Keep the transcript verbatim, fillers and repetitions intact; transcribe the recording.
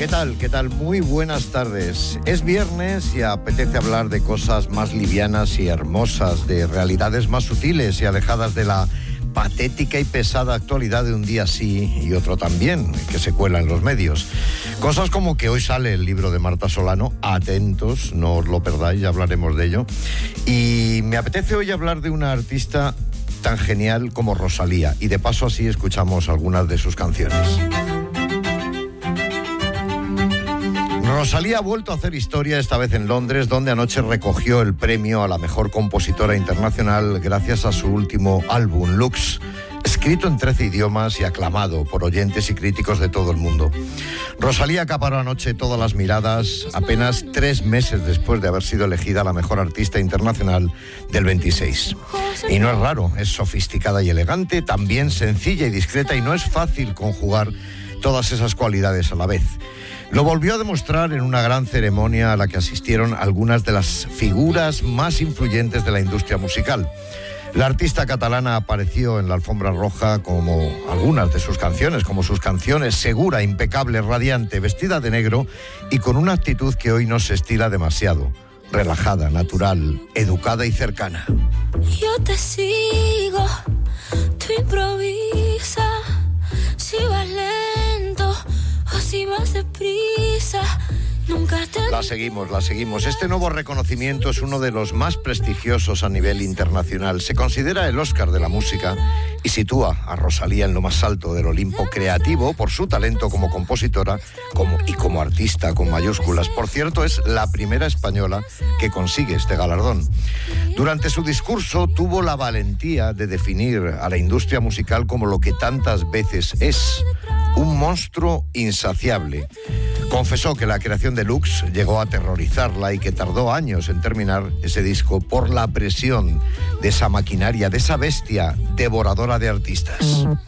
¿Qué tal? ¿Qué tal? Muy buenas tardes. Es viernes y apetece hablar de cosas más livianas y hermosas, de realidades más sutiles y alejadas de la patética y pesada actualidad de un día sí y otro también, que se cuela en los medios. Cosas como que hoy sale el libro de Marta Solano, atentos, no os lo perdáis, ya hablaremos de ello. Y me apetece hoy hablar de una artista tan genial como Rosalía, y de paso así escuchamos algunas de sus canciones. Rosalía ha vuelto a hacer historia, esta vez en Londres, donde anoche recogió el premio a la mejor compositora internacional gracias a su último álbum, Lux, escrito en trece idiomas y aclamado por oyentes y críticos de todo el mundo. Rosalía acaparó anoche todas las miradas, apenas tres meses después de haber sido elegida la mejor artista internacional del veintiséis. Y no es raro, es sofisticada y elegante, también sencilla y discreta, y no es fácil conjugar todas esas cualidades a la vez. Lo volvió a demostrar en una gran ceremonia a la que asistieron algunas de las figuras más influyentes de la industria musical. La artista catalana apareció en la alfombra roja como algunas de sus canciones, como sus canciones, segura, impecable, radiante, vestida de negro y con una actitud que hoy no se estila demasiado. Relajada, natural, educada y cercana. Yo te sigo, tú improvisa, si vas lento o si vas deprisa, nunca te... La seguimos, la seguimos. Este nuevo reconocimiento es uno de los más prestigiosos a nivel internacional. Se considera el Oscar de la música y sitúa a Rosalía en lo más alto del Olimpo creativo por su talento como compositora como, y como artista con mayúsculas. Por cierto, es la primera española que consigue este galardón. Durante su discurso tuvo la valentía de definir a la industria musical como lo que tantas veces es: un monstruo insaciable. Confesó que la creación de Lux llegó a aterrorizarla y que tardó años en terminar ese disco por la presión de esa maquinaria, de esa bestia devoradora de artistas.